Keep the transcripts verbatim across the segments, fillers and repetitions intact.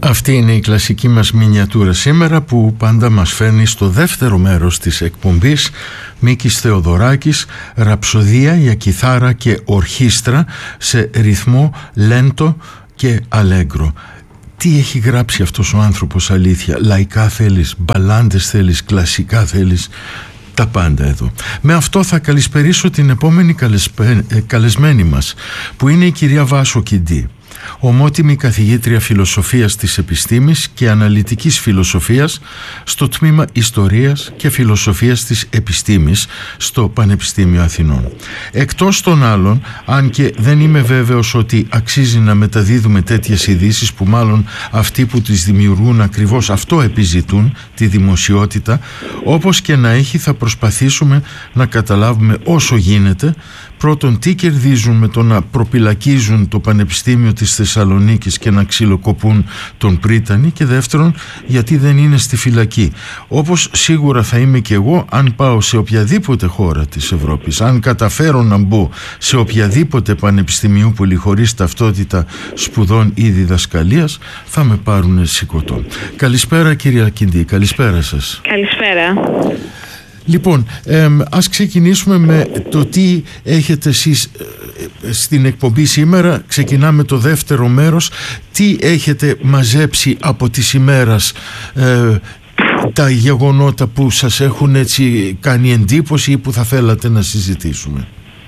Αυτή είναι η κλασική μας μινιατούρα σήμερα, που πάντα μας φέρνει στο δεύτερο μέρος της εκπομπής Μίκης Θεοδωράκης, ραψοδία για κιθάρα και ορχήστρα σε ρυθμό λέντο και αλέγκρο. Τι έχει γράψει αυτός ο άνθρωπος, αλήθεια? Λαϊκά θέλεις, μπαλάντες θέλεις, κλασικά θέλεις, τα πάντα εδώ. Με αυτό θα καλησπερίσω την επόμενη καλεσπέ... καλεσμένη μας, που είναι η κυρία Βάσο Κιντή, ομότιμη καθηγήτρια φιλοσοφίας της επιστήμης και αναλυτικής φιλοσοφίας στο τμήμα Ιστορίας και Φιλοσοφίας της Επιστήμης στο Πανεπιστήμιο Αθηνών. Εκτός των άλλων, αν και δεν είμαι βέβαιος ότι αξίζει να μεταδίδουμε τέτοιες ειδήσεις, που μάλλον αυτοί που τις δημιουργούν ακριβώς αυτό επιζητούν, τη δημοσιότητα, όπως και να έχει, θα προσπαθήσουμε να καταλάβουμε όσο γίνεται, πρώτον, τι κερδίζουν με το να προπυλακίζουν το Πανεπιστήμιο της Θεσσαλονίκης και να ξυλοκοπούν τον Πρίτανη, και δεύτερον, γιατί δεν είναι στη φυλακή. Όπως σίγουρα θα είμαι και εγώ αν πάω σε οποιαδήποτε χώρα της Ευρώπης, αν καταφέρω να μπω σε οποιαδήποτε πανεπιστημιούπολη χωρίς ταυτότητα σπουδών ή διδασκαλίας, θα με πάρουνε σηκωτό. Καλησπέρα κυρία Κιντή, καλησπέρα σας. Καλησπέρα. Λοιπόν, ε, ας ξεκινήσουμε με το τι έχετε εσείς ε, στην εκπομπή σήμερα. Ξεκινάμε το δεύτερο μέρος. Τι έχετε μαζέψει από τις ημέρας, ε, τα γεγονότα που σας έχουν έτσι κάνει εντύπωση ή που θα θέλατε να συζητήσουμε?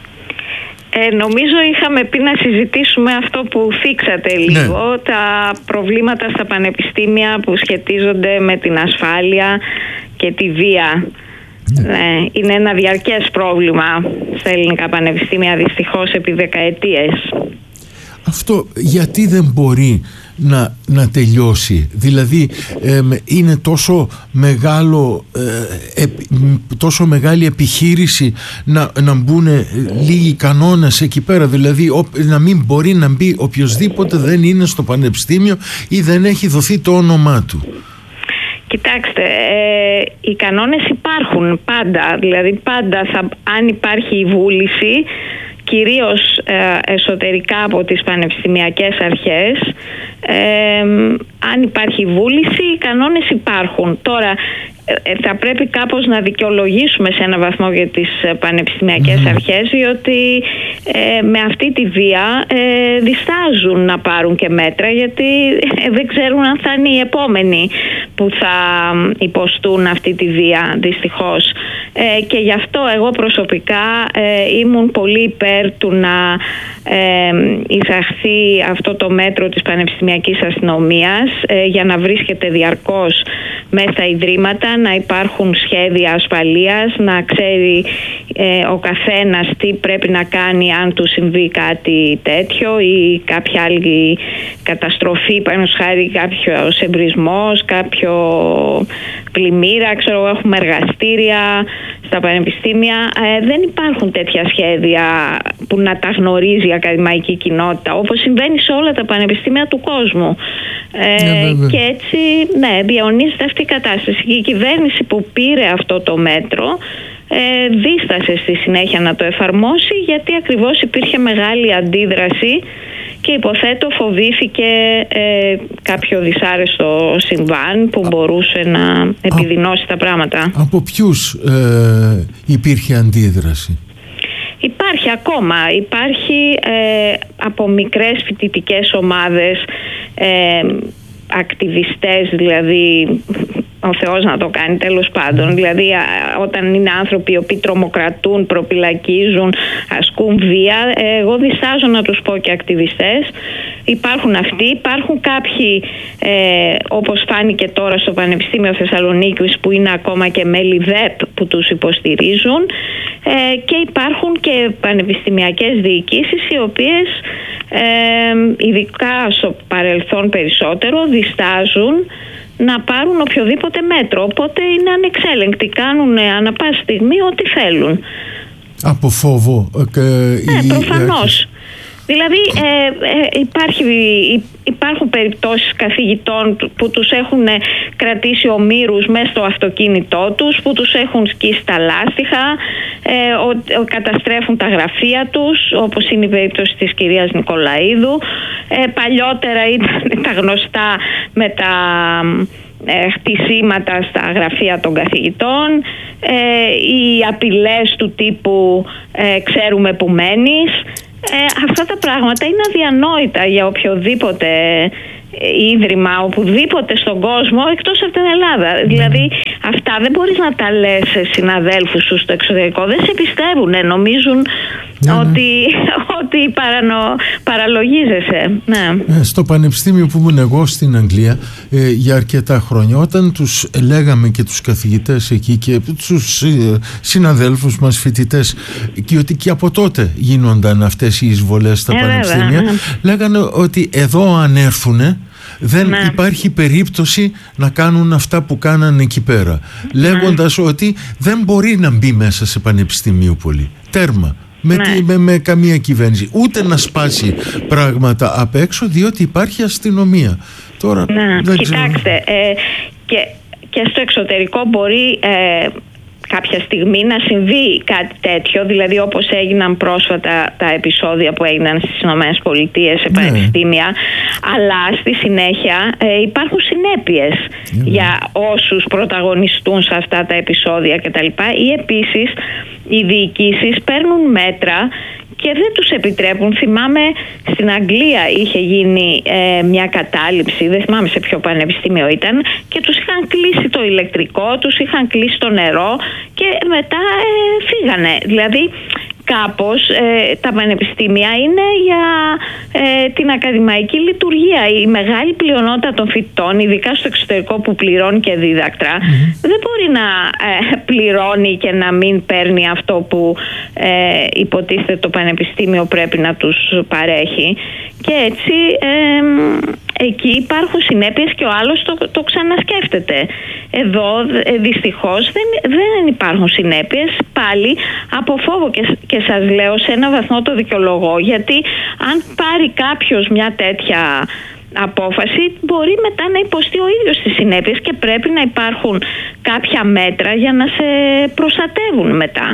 Ε, νομίζω είχαμε πει να συζητήσουμε αυτό που θίξατε λίγο, ναι. Τα προβλήματα στα πανεπιστήμια που σχετίζονται με την ασφάλεια και τη βία. Ναι, είναι ένα διαρκές πρόβλημα στα ελληνικά πανεπιστήμια, δυστυχώς, επί δεκαετίες. Αυτό γιατί δεν μπορεί να, να τελειώσει? Δηλαδή ε, είναι τόσο μεγάλο ε, ε, τόσο μεγάλη επιχείρηση να, να μπουν λίγοι κανόνες εκεί πέρα, δηλαδή ο, να μην μπορεί να μπει οποιοσδήποτε δεν είναι στο πανεπιστήμιο ή δεν έχει δοθεί το όνομά του? Κοιτάξτε, ε, οι κανόνες υπάρχουν πάντα, δηλαδή πάντα θα, αν υπάρχει η βούληση, κυρίως ε, εσωτερικά από τις πανεπιστημιακές αρχές, ε, αν υπάρχει βούληση, οι κανόνες υπάρχουν. Τώρα ε, θα πρέπει κάπως να δικαιολογήσουμε σε ένα βαθμό για τις πανεπιστημιακές mm. αρχές, διότι ε, με αυτή τη βία ε, διστάζουν να πάρουν και μέτρα, γιατί ε, δεν ξέρουν αν θα είναι οι επόμενοι που θα υποστούν αυτή τη βία, δυστυχώς. Ε, και γι' αυτό εγώ προσωπικά ε, ήμουν πολύ υπέρ του να ε, εισαχθεί αυτό το μέτρο της πανεπιστημιακής αστυνομίας, ε, για να βρίσκεται διαρκώς μέσα στα ιδρύματα, να υπάρχουν σχέδια ασφαλείας, να ξέρει ε, ο καθένας τι πρέπει να κάνει αν του συμβεί κάτι τέτοιο ή κάποια άλλη καταστροφή, παραδείγματος χάρη κάποιος εμπρισμός, κάποιο πλημμύρα, ξέρω, έχουμε εργαστήρια στα πανεπιστήμια. Ε, δεν υπάρχουν τέτοια σχέδια που να τα γνωρίζει η ακαδημαϊκή κοινότητα, όπως συμβαίνει σε όλα τα πανεπιστήμια του κόσμου. Ε, ναι, και έτσι, ναι, διαιωνίζεται αυτή η κατάσταση. Η κυβέρνηση που πήρε αυτό το μέτρο ε, δίστασε στη συνέχεια να το εφαρμόσει, γιατί ακριβώς υπήρχε μεγάλη αντίδραση και υποθέτω φοβήθηκε ε, κάποιο δυσάρεστο συμβάν που μπορούσε να επιδεινώσει Α, τα πράγματα. Από ποιους ε, υπήρχε αντίδραση? Υπάρχει ακόμα, υπάρχει ε, από μικρές φοιτητικές ομάδες, ε, ακτιβιστές, δηλαδή ο Θεός να το κάνει, τέλος πάντων, δηλαδή όταν είναι άνθρωποι οι οποίοι τρομοκρατούν, προπυλακίζουν, ασκούν βία, εγώ διστάζω να τους πω και ακτιβιστές. Υπάρχουν αυτοί, υπάρχουν κάποιοι ε, όπως φάνηκε τώρα στο Πανεπιστήμιο Θεσσαλονίκης, που είναι ακόμα και μέλη ΔΕΠ που τους υποστηρίζουν, ε, και υπάρχουν και πανεπιστημιακές διοικήσεις οι οποίες ε, ειδικά στο παρελθόν περισσότερο διστάζουν να πάρουν οποιοδήποτε μέτρο, οπότε είναι ανεξέλεγκτοι, κάνουν ανά πάση στιγμή ό,τι θέλουν. Από φόβο? Ε, ναι, προφανώς. Δηλαδή ε, ε, υπάρχει, υπάρχουν περιπτώσεις καθηγητών που τους έχουν κρατήσει ομήρους μέσα στο αυτοκίνητό τους, που τους έχουν σκίσει τα λάστιχα, ε, ο, ο, καταστρέφουν τα γραφεία τους, όπως είναι η περίπτωση της κυρίας Νικολαίδου. Ε, παλιότερα ήταν τα γνωστά με τα ε, χτισήματα στα γραφεία των καθηγητών, ε, οι απειλές του τύπου ε, ξέρουμε που μένεις. Ε, αυτά τα πράγματα είναι αδιανόητα για οποιοδήποτε ίδρυμα, οπουδήποτε στον κόσμο εκτός από την Ελλάδα. Mm. Δηλαδή αυτά δεν μπορείς να τα λες σε συναδέλφους σου στο εξωτερικό, δεν σε πιστεύουν, νομίζουν mm. ότι, ότι παρανο, παραλογίζεσαι. Ναι. Ε, στο πανεπιστήμιο που ήμουν εγώ στην Αγγλία ε, για αρκετά χρόνια, όταν τους λέγαμε και τους καθηγητές εκεί και τους ε, συναδέλφους μας φοιτητές και ότι και από τότε γίνονταν αυτές οι εισβολές στα ε, πανεπιστήμια, βέβαια. λέγανε ότι εδώ αν έρθουνε δεν ναι. υπάρχει περίπτωση να κάνουν αυτά που κάνανε εκεί πέρα, λέγοντας ναι. ότι δεν μπορεί να μπει μέσα σε πανεπιστημίου πολύ. Τέρμα. Με, ναι. τη, με, με καμία κυβέρνηση. Ούτε να σπάσει πράγματα απ' έξω, διότι υπάρχει αστυνομία. Τώρα, ναι. δεν Κοιτάξτε, ε, και, και στο εξωτερικό μπορεί ε, κάποια στιγμή να συμβεί κάτι τέτοιο, δηλαδή όπως έγιναν πρόσφατα τα επεισόδια που έγιναν στις Ηνωμένες Πολιτείες σε πανεπιστήμια, ναι. αλλά στη συνέχεια ε, υπάρχουν συνέπειες ναι. για όσους πρωταγωνιστούν σε αυτά τα επεισόδια κτλ. Ή επίσης οι διοικήσεις παίρνουν μέτρα και δεν τους επιτρέπουν. Θυμάμαι στην Αγγλία είχε γίνει ε, μια κατάληψη, δεν θυμάμαι σε ποιο πανεπιστήμιο ήταν, και τους είχαν κλείσει το ηλεκτρικό, τους είχαν κλείσει το νερό και μετά ε, φύγανε. Δηλαδή κάπως ε, τα πανεπιστήμια είναι για ε, την ακαδημαϊκή λειτουργία. Η μεγάλη πλειονότητα των φοιτητών, ειδικά στο εξωτερικό που πληρώνει και δίδακτρα, mm-hmm. δεν μπορεί να ε, πληρώνει και να μην παίρνει αυτό που ε, υποτίθεται το πανεπιστήμιο πρέπει να τους παρέχει. Και έτσι ε, εκεί υπάρχουν συνέπειες και ο άλλος το, το ξανασκέφτεται. Εδώ ε, δυστυχώς δεν, δεν υπάρχουν συνέπειες, πάλι από φόβο, και, και σας λέω σε ένα βαθμό το δικαιολογώ, γιατί αν πάρει κάποιος μια τέτοια απόφαση μπορεί μετά να υποστεί ο ίδιος τις συνέπειες και πρέπει να υπάρχουν κάποια μέτρα για να σε προστατεύουν μετά.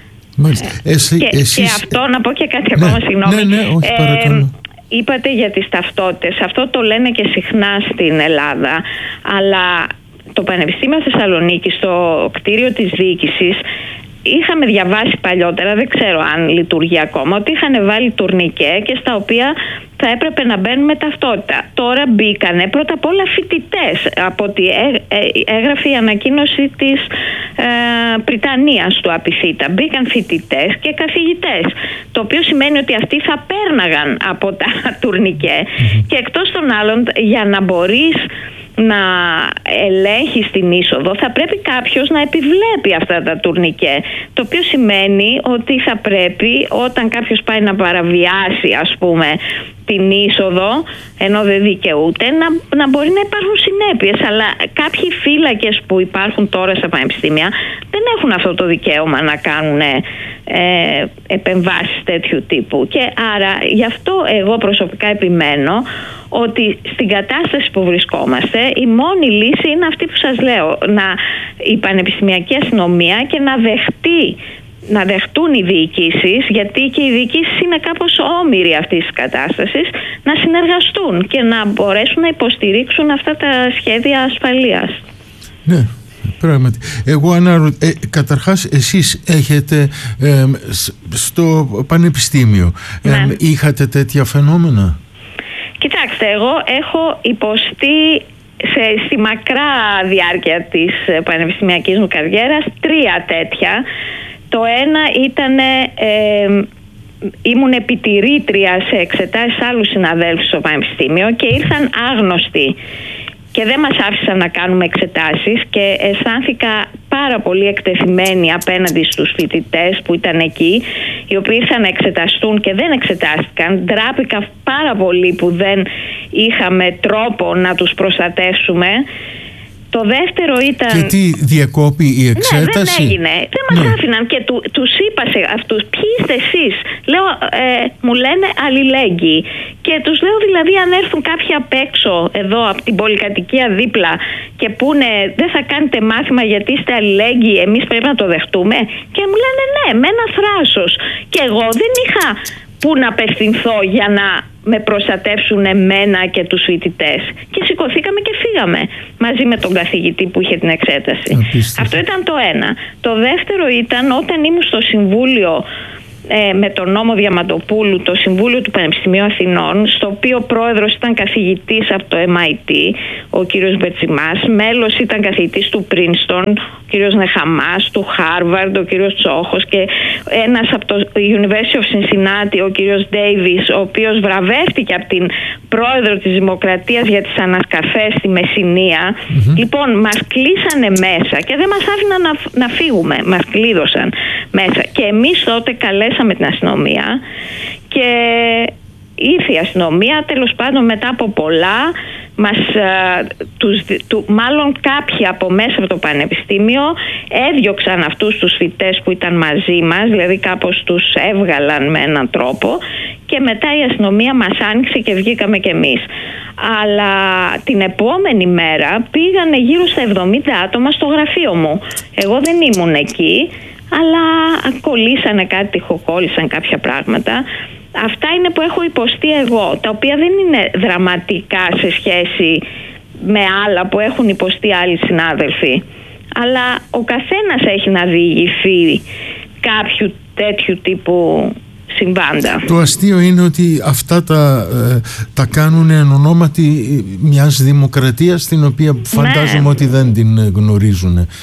Ε, Εσύ, και, εσείς... και αυτό να πω και κάτι ναι, ακόμα, συγγνώμη. Ναι, ναι, όχι, παρακαλώ. Ε, Είπατε για τις ταυτότητες, αυτό το λένε και συχνά στην Ελλάδα, αλλά το Πανεπιστήμιο Θεσσαλονίκης, στο κτίριο της διοίκησης, είχαμε διαβάσει παλιότερα, δεν ξέρω αν λειτουργεί ακόμα, ότι είχαν βάλει τουρνικέ και στα οποία θα έπρεπε να μπαίνουν με ταυτότητα. Τώρα μπήκανε πρώτα απ' όλα φοιτητές, από ότι έγραφε η ανακοίνωση της ε, Πριτανίας του Απιθύτα. Μπήκαν φοιτητές και καθηγητές, το οποίο σημαίνει ότι αυτοί θα πέρναγαν από τα τουρνικέ. Mm-hmm. Και εκτός των άλλων, για να μπορείς να ελέγχεις την είσοδο θα πρέπει κάποιος να επιβλέπει αυτά τα τουρνικέ, το οποίο σημαίνει ότι θα πρέπει όταν κάποιος πάει να παραβιάσει, ας πούμε, την είσοδο ενώ δεν δικαιούται, να, να μπορεί να υπάρχουν συνέπειες. Αλλά κάποιοι φύλακες που υπάρχουν τώρα στα πανεπιστήμια δεν έχουν αυτό το δικαίωμα να κάνουν ε, επεμβάσεις τέτοιου τύπου, και άρα γι' αυτό εγώ προσωπικά επιμένω ότι στην κατάσταση που βρισκόμαστε η μόνη λύση είναι αυτή που σας λέω, να, η πανεπιστημιακή αστυνομία, και να δεχτεί να δεχτούν οι διοικήσεις, γιατί και οι διοικήσεις είναι κάπως όμοιροι αυτής της κατάστασης, να συνεργαστούν και να μπορέσουν να υποστηρίξουν αυτά τα σχέδια ασφαλείας. Ναι, πράγματι. Εγώ αναρωτώ, ε, καταρχάς εσείς έχετε ε, στο πανεπιστήμιο ε, ναι. είχατε τέτοια φαινόμενα? Κοιτάξτε, εγώ έχω υποστεί σε, στη μακρά διάρκεια της πανεπιστημιακής μου καριέρας τρία τέτοια. Το ένα ήταν, ε, ήμουν επιτηρήτρια σε εξετάσεις άλλους συναδέλφους στο πανεπιστήμιο και ήρθαν άγνωστοι και δεν μας άφησαν να κάνουμε εξετάσεις και αισθάνθηκα πάρα πολύ εκτεθειμένη απέναντι στους φοιτητές που ήταν εκεί, οι οποίοι ήρθαν να εξεταστούν και δεν εξετάστηκαν. Ντράπηκα πάρα πολύ που δεν είχαμε τρόπο να τους προστατεύσουμε. Το δεύτερο ήταν... Και τι, διακόπη η εξέταση? Ναι, δεν έγινε. Δεν μας ναι. άφηναν και του, τους είπα σε αυτούς, ποιοι είστε εσείς? Λέω, ε, μου λένε αλληλέγγυοι. Και τους λέω δηλαδή, αν έρθουν κάποιοι απ' έξω, εδώ από την πολυκατοικία δίπλα, και πούνε δεν θα κάνετε μάθημα γιατί είστε αλληλέγγυοι, εμείς πρέπει να το δεχτούμε? Και μου λένε ναι, με ένα θράσος. Και εγώ δεν είχα πού να απευθυνθώ για να με προστατεύσουν εμένα και τους φοιτητές. Και σηκωθήκαμε και φύγαμε μαζί με τον καθηγητή που είχε την εξέταση. Απίστευτο. Αυτό ήταν το ένα. Το δεύτερο ήταν όταν ήμουν στο Συμβούλιο ε, με τον νόμο Διαμαντοπούλου, το Συμβούλιο του Πανεπιστημίου Αθηνών, στο οποίο πρόεδρος ήταν καθηγητής από το εμ άι τι, ο κύριος Μπερτσιμάς, μέλος ήταν καθηγητής του Πρίνστον, ο κύριος Νεχαμάς, του Χάρβαρντ, ο κύριος Τσόχος, και ένας από το University of Cincinnati, ο κύριος Ντέιβις, ο οποίος βραβεύτηκε από την πρόεδρο της Δημοκρατίας για τις ανασκαφές στη Μεσσηνία. Mm-hmm. Λοιπόν, μας κλείσανε μέσα και δεν μας άφηναν να, να φύγουμε, μας κλείδωσαν μέσα. Και εμείς τότε καλέσαμε την αστυνομία και ήρθε η αστυνομία, τέλος πάντων μετά από πολλά, μας, α, τους, του, μάλλον κάποιοι από μέσα από το πανεπιστήμιο έδιωξαν αυτούς τους φοιτές που ήταν μαζί μας, δηλαδή κάπως τους έβγαλαν με έναν τρόπο, και μετά η αστυνομία μας άνοιξε και βγήκαμε κι εμείς. Αλλά την επόμενη μέρα πήγανε γύρω στα εβδομήντα άτομα στο γραφείο μου. Εγώ δεν ήμουν εκεί, αλλά κολλήσανε κάτι, τυχοκόλλησαν κάποια πράγματα. Αυτά είναι που έχω υποστεί εγώ, τα οποία δεν είναι δραματικά σε σχέση με άλλα που έχουν υποστεί άλλοι συνάδελφοι. Αλλά ο καθένας έχει να διηγηθεί κάποιου τέτοιου τύπου συμβάντα. Το αστείο είναι ότι αυτά τα, ε, τα κάνουν εν ονόματι μιας δημοκρατίας, την οποία φαντάζομαι, ναι, ότι δεν την γνωρίζουν. Ε.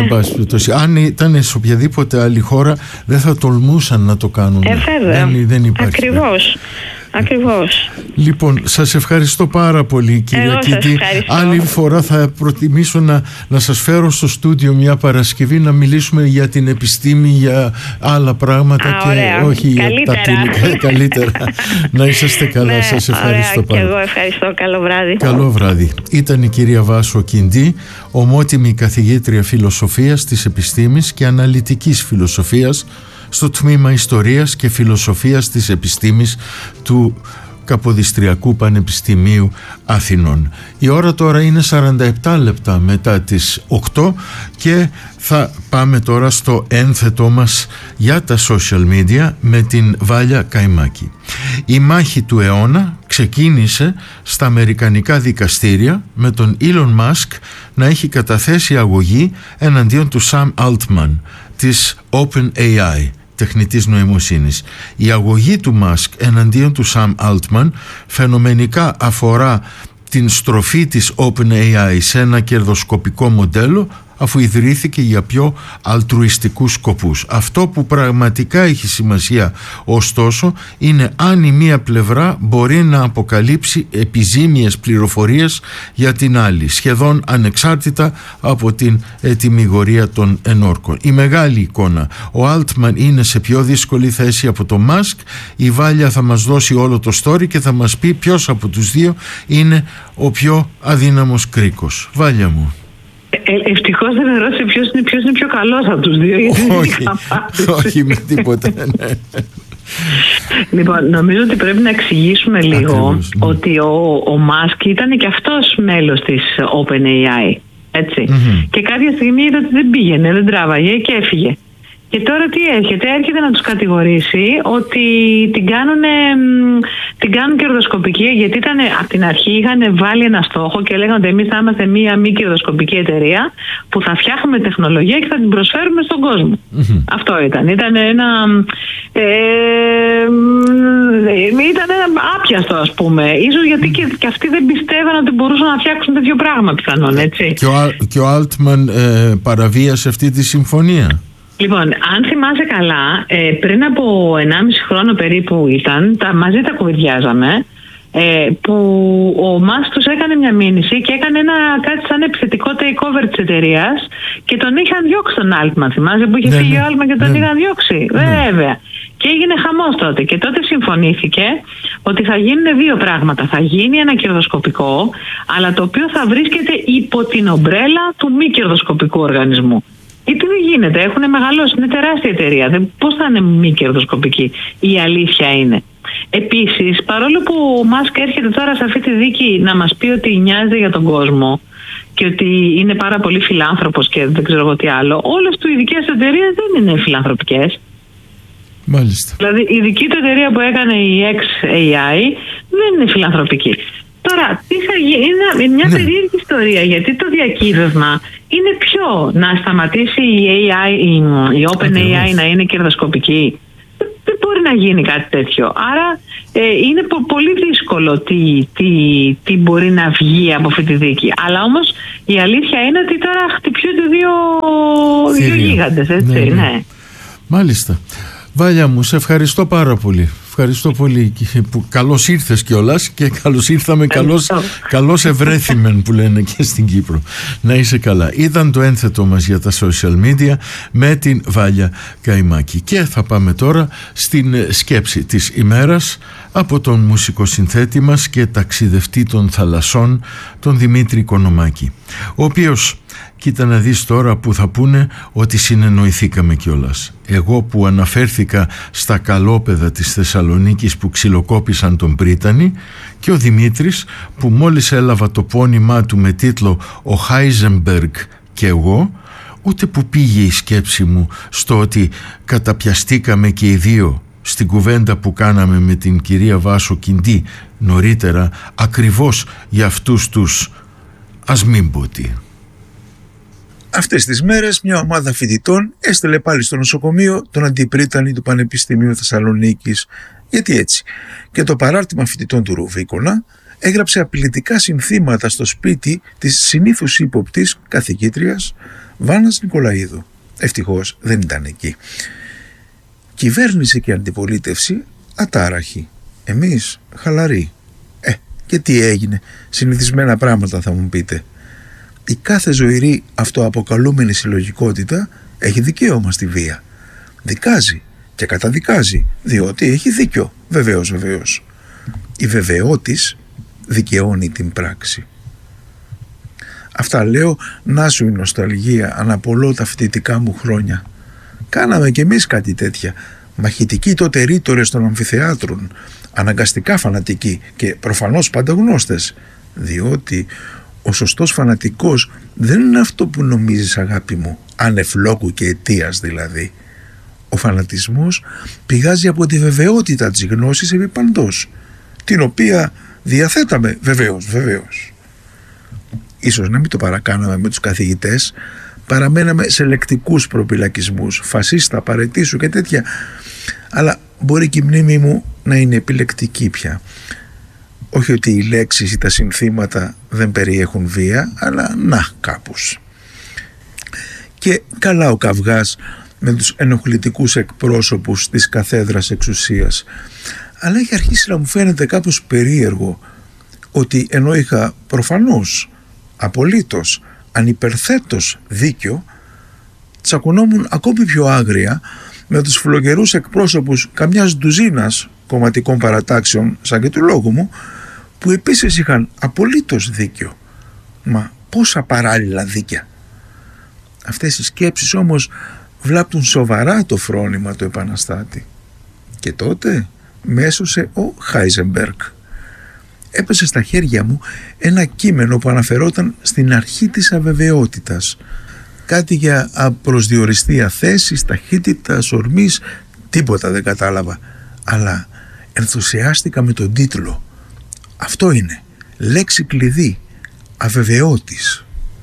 Ε, Αν ήταν σε οποιαδήποτε άλλη χώρα δεν θα τολμούσαν να το κάνουν. Ε, δεν, δεν υπάρχει. Ακριβώς. Ακριβώς. Λοιπόν, σας ευχαριστώ πάρα πολύ, κυρία Κίντι. Άλλη φορά θα προτιμήσω να, να σας φέρω στο στούντιο μια Παρασκευή να μιλήσουμε για την επιστήμη, για άλλα πράγματα. Α, και ωραία. Όχι καλύτερα. Για τα ποινικά. Καλύτερα. Να είσαστε καλά. Ναι, σας ευχαριστώ πάρα πολύ. Και εγώ ευχαριστώ. Καλό βράδυ. Καλό βράδυ. Ήταν η κυρία Βάσο Κίντι, ομότιμη καθηγήτρια φιλοσοφίας της επιστήμης και αναλυτικής φιλοσοφίας στο τμήμα Ιστορίας και Φιλοσοφίας της Επιστήμης του Καποδιστριακού Πανεπιστημίου Αθηνών. Η ώρα τώρα είναι σαράντα επτά λεπτά μετά τις οκτώ και θα πάμε τώρα στο ένθετό μας για τα social media με την Βάλια Καϊμάκη. Η μάχη του αιώνα ξεκίνησε στα αμερικανικά δικαστήρια με τον Elon Musk να έχει καταθέσει αγωγή εναντίον του Sam Altman της OpenAI, τεχνητής νοημοσύνης. Η αγωγή του Musk εναντίον του Sam Altman φαινομενικά αφορά την στροφή της OpenAI σε ένα κερδοσκοπικό μοντέλο, αφού ιδρύθηκε για πιο αλτρουιστικούς σκοπούς. Αυτό που πραγματικά έχει σημασία ωστόσο είναι αν η μία πλευρά μπορεί να αποκαλύψει επιζήμιες πληροφορίες για την άλλη, σχεδόν ανεξάρτητα από την ετυμηγορία των ενόρκων. Η μεγάλη εικόνα: ο Altman είναι σε πιο δύσκολη θέση από το Musk. Η Βάλια θα μας δώσει όλο το story και θα μας πει ποιος από τους δύο είναι ο πιο αδύναμος κρίκος. Βάλια μου. Ε, ευτυχώς δεν με ρώτησε ποιος είναι, ποιος είναι πιο καλός από τους δύο. Όχι, όχι με τίποτα. Ναι. Λοιπόν, νομίζω ότι πρέπει να εξηγήσουμε λίγο. Ακριβώς, ναι. Ότι ο, ο Μάσκ ήταν και αυτός μέλος της OpenAI, έτσι. Mm-hmm. Και κάποια στιγμή είδε ότι δεν πήγαινε, δεν τράβαγε και έφυγε. Και τώρα τι έρχεται, έρχεται να τους κατηγορήσει ότι την κάνουν, την κάνουν κερδοσκοπική, γιατί ήταν, από την αρχή είχαν βάλει ένα στόχο και λέγανε ότι εμείς θα είμαστε μία μη κερδοσκοπική εταιρεία που θα φτιάχνουμε τεχνολογία και θα την προσφέρουμε στον κόσμο. Mm-hmm. Αυτό ήταν. Ήταν ένα, ε, ήταν ένα άπιαστο, ας πούμε. Ίσως γιατί και, και αυτοί δεν πιστεύαν ότι μπορούσαν να φτιάξουν τέτοιο πράγμα πιθανόν, έτσι. Και ο, και ο Altman ε, παραβίασε αυτή τη συμφωνία. Λοιπόν, αν θυμάσαι καλά, ε, πριν από ενάμιση χρόνο περίπου ήταν, τα, μαζί τα κουβεντιάζαμε, ε, που ο Μάσκ τους έκανε μια μήνυση και έκανε ένα κάτι σαν επιθετικό takeover της εταιρείας και τον είχαν διώξει τον Altman. Θυμάσαι που είχε ναι, φύγει ναι, ο Altman και τον ναι, είχαν διώξει. Ναι. Βέβαια. Και έγινε χαμός τότε. Και τότε συμφωνήθηκε ότι θα γίνουν δύο πράγματα. Θα γίνει ένα κερδοσκοπικό, αλλά το οποίο θα βρίσκεται υπό την ομπρέλα του μη κερδοσκοπικού οργανισμού. Γιατί δεν γίνεται, έχουν μεγαλώσει, είναι τεράστια εταιρεία. Πώς θα είναι μη κερδοσκοπική? Η αλήθεια είναι. Επίσης, παρόλο που ο Μάσκ έρχεται τώρα σε αυτή τη δίκη να μας πει ότι νοιάζεται για τον κόσμο και ότι είναι πάρα πολύ φιλάνθρωπος και δεν ξέρω εγώ τι άλλο, όλες του ειδικές εταιρείες δεν είναι φιλανθρωπικές. Μάλιστα. Δηλαδή η δική του εταιρεία που έκανε η X έι άι δεν είναι φιλανθρωπική. Τώρα, τι θα γίνει, είναι μια ναι. περίεργη ιστορία, γιατί το διακύβευμα είναι ποιο, να σταματήσει η, έι άι, η, η OpenAI να είναι κερδοσκοπική. Δεν μπορεί να γίνει κάτι τέτοιο. Άρα ε, είναι πο- πολύ δύσκολο τι, τι, τι μπορεί να βγει από αυτή τη δίκη. Αλλά όμως η αλήθεια είναι ότι τώρα χτυπιούνται δύο, δύο γίγαντες, έτσι, ναι, ναι. ναι. Μάλιστα. Βάλια μου, σε ευχαριστώ πάρα πολύ. Ευχαριστώ πολύ που καλώς ήρθες κιόλας και καλώς ήρθαμε, καλώς, καλώς ευρέθημεν που λένε και στην Κύπρο. Να είσαι καλά. Ήταν το ένθετο μας για τα social media με την Βάλια Καϊμάκη. Και θα πάμε τώρα στην σκέψη της ημέρας από τον μουσικοσυνθέτη μας και ταξιδευτή των θαλασσών, τον Δημήτρη Κονομάκη, ο οποίος, κοίτα να δεις τώρα που θα πούνε ότι συνεννοηθήκαμε κιόλας. Εγώ που αναφέρθηκα στα καλόπεδα της Θεσσαλονίκης που ξυλοκόπησαν τον Πρίτανη, και ο Δημήτρης που μόλις έλαβα το πόνημά του με τίτλο «Ο Χάιζενμπεργκ και εγώ», ούτε που πήγε η σκέψη μου στο ότι καταπιαστήκαμε και οι δύο στην κουβέντα που κάναμε με την κυρία Βάσο Κιντή νωρίτερα, ακριβώς για αυτούς τους ας μην πω τι. Αυτές τις μέρες μια ομάδα φοιτητών έστελε πάλι στο νοσοκομείο τον αντιπρίτανη του Πανεπιστημίου Θεσσαλονίκης, γιατί έτσι και το παράρτημα φοιτητών του Ρουβίκονα έγραψε απειλητικά συνθήματα στο σπίτι της συνήθους ύποπτης καθηγήτριας Βάνας Νικολαίδου. Ευτυχώς δεν ήταν εκεί. Κυβέρνηση και αντιπολίτευση ατάραχοι. Εμείς χαλαροί. Ε, και τι έγινε? Συνηθισμένα πράγματα θα μου πείτε. Η κάθε ζωηρή αυτοαποκαλούμενη συλλογικότητα έχει δικαίωμα στη βία. Δικάζει και καταδικάζει, διότι έχει δίκιο. Βεβαίως, βεβαίως. Η βεβαιότης δικαιώνει την πράξη. Αυτά λέω, να σου η νοσταλγία, αναπολώ τα φοιτητικά μου χρόνια. Κάναμε κι εμείς κάτι τέτοια. Μαχητικοί τότε ρήτορες των αμφιθεάτρων, αναγκαστικά φανατικοί και προφανώς παντογνώστες, διότι ο σωστός φανατικός δεν είναι αυτό που νομίζεις, αγάπη μου, ανεφλόκου και αιτίας δηλαδή. Ο φανατισμός πηγάζει από τη βεβαιότητα της γνώσης επί παντός, την οποία διαθέταμε βεβαίως, βεβαίως. Ίσως να μην το παρακάναμε με τους καθηγητές, παραμέναμε σε λεκτικούς προπυλακισμούς, φασίστα, παρετήσου και τέτοια, αλλά μπορεί και η μνήμη μου να είναι επιλεκτική πια. Όχι ότι οι λέξεις ή τα συνθήματα δεν περιέχουν βία, αλλά να κάπως. Και καλά ο καυγάς με τους ενοχλητικούς εκπρόσωπους της καθέδρας εξουσίας. Αλλά έχει αρχίσει να μου φαίνεται κάπως περίεργο ότι ενώ είχα προφανώς, απολύτως, ανυπερθέτως δίκιο, τσακωνόμουν ακόμη πιο άγρια με τους φλογερούς εκπρόσωπους καμιάς ντουζίνας κομματικών παρατάξεων σαν και του λόγου μου, που επίσης είχαν απολύτως δίκιο. Μα πόσα παράλληλα δίκαια. Αυτές οι σκέψεις όμως βλάπτουν σοβαρά το φρόνημα του επαναστάτη. Και τότε με έσωσε ο Χάιζενμπεργκ. Έπεσε στα χέρια μου ένα κείμενο που αναφερόταν στην αρχή της αβεβαιότητας. Κάτι για απροσδιοριστία θέσης, ταχύτητας, ορμής, τίποτα δεν κατάλαβα. Αλλά ενθουσιάστηκα με τον τίτλο. Αυτό είναι, λέξη κλειδί, αβεβαιότης.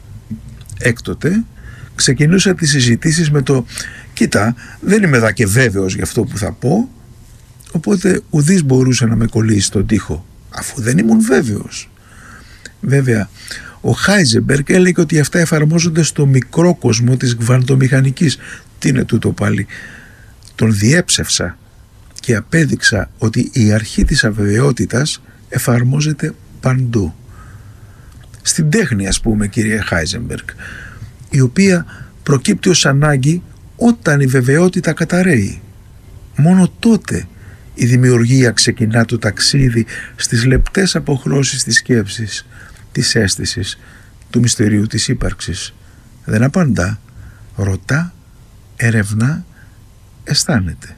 Έκτοτε ξεκινούσα τις συζητήσεις με το «Κοίτα, δεν είμαι δα και βέβαιος για αυτό που θα πω», οπότε ουδής μπορούσε να με κολλήσει στον τοίχο, αφού δεν ήμουν βέβαιος. Βέβαια, ο Χάιζενμπεργκ έλεγε ότι αυτά εφαρμόζονται στο μικρό κόσμο της κβαντομηχανικής. Τι είναι τούτο πάλι? Τον διέψευσα και απέδειξα ότι η αρχή της αβεβαιότητας εφαρμόζεται παντού. Στην τέχνη, ας πούμε, κύριε Χάιζενμπεργκ, η οποία προκύπτει ως ανάγκη όταν η βεβαιότητα καταρρέει. Μόνο τότε η δημιουργία ξεκινά το ταξίδι στις λεπτές αποχρώσεις της σκέψης, της αίσθησης, του μυστηρίου της ύπαρξης. Δεν απαντά, ρωτά, ερευνά, αισθάνεται.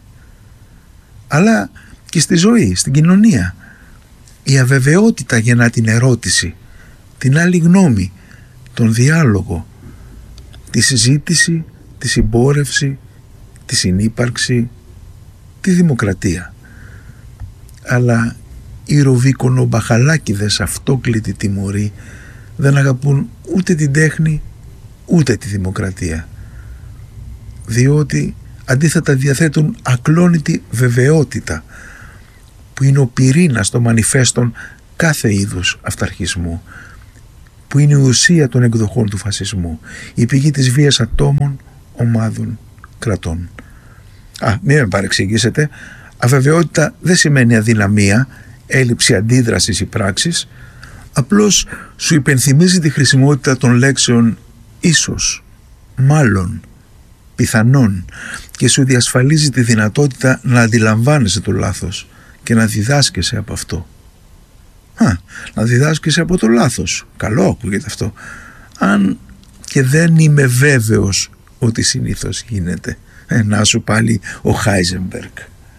Αλλά και στη ζωή, στην κοινωνία, η αβεβαιότητα γεννά την ερώτηση, την άλλη γνώμη, τον διάλογο, τη συζήτηση, τη συμπόρευση, τη συνύπαρξη, τη δημοκρατία. Αλλά οι ροβίκονο-μπαχαλάκηδες αυτόκλητοι τιμωροί δεν αγαπούν ούτε την τέχνη ούτε τη δημοκρατία, διότι αντίθετα διαθέτουν ακλόνητη βεβαιότητα που είναι ο πυρήνας των μανιφέστων κάθε είδους αυταρχισμού, που είναι η ουσία των εκδοχών του φασισμού, η πηγή της βίας ατόμων, ομάδων, κρατών. Α, μην με παρεξηγήσετε, αβεβαιότητα δεν σημαίνει αδυναμία, έλλειψη αντίδρασης ή πράξης, απλώς σου υπενθυμίζει τη χρησιμότητα των λέξεων ίσως, μάλλον, πιθανόν και σου διασφαλίζει τη δυνατότητα να αντιλαμβάνεσαι το λάθος και να διδάσκεσαι από αυτό. Α, να διδάσκεσαι από το λάθος. Καλό ακούγεται αυτό. Αν και δεν είμαι βέβαιος ότι συνήθως γίνεται. Ε, να σου πάλι ο Χάιζενμπεργκ.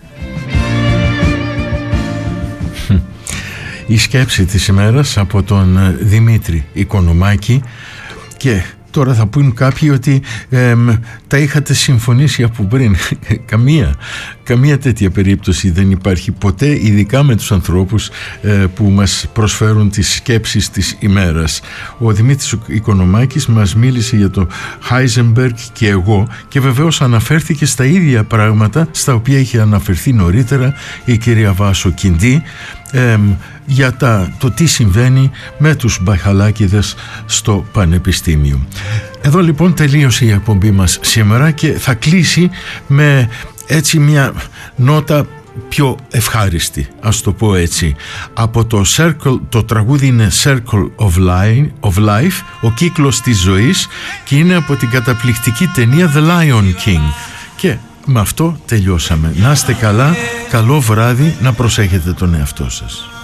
Η σκέψη της ημέρας από τον Δημήτρη Οικονομάκη. Και τώρα θα πούν κάποιοι ότι ε, τα είχατε συμφωνήσει από πριν. καμία, καμία τέτοια περίπτωση δεν υπάρχει ποτέ, ειδικά με τους ανθρώπους ε, που μας προσφέρουν τις σκέψεις της ημέρας. Ο Δημήτρης Οικονομάκης μας μίλησε για το Heisenberg και εγώ και βεβαίως αναφέρθηκε στα ίδια πράγματα στα οποία είχε αναφερθεί νωρίτερα η κυρία Βάσο Κιντή, ε, για τα, το τι συμβαίνει με τους μπαχαλάκηδες στο Πανεπιστήμιο. Εδώ λοιπόν τελείωσε η εκπομπή μας σήμερα και θα κλείσει με έτσι μια νότα πιο ευχάριστη, ας το πω έτσι. Από το Circle, το τραγούδι είναι Circle of Life, of Life, ο κύκλος της ζωής, και είναι από την καταπληκτική ταινία The Lion King. Και με αυτό τελειώσαμε. Να είστε καλά, καλό βράδυ, να προσέχετε τον εαυτό σας.